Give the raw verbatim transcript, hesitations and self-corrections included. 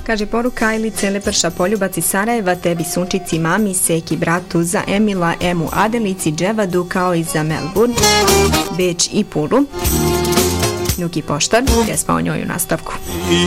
Kaže poruka Ilice Leprša Poljubac iz Sarajeva, tebi sunčici, mami, Seki, bratu, za Emila, Emu, Adelici, Dževadu, kao i za Melbourne, Beč i Pulu. Nuki Poštar, pjesma o njoj u nastavku.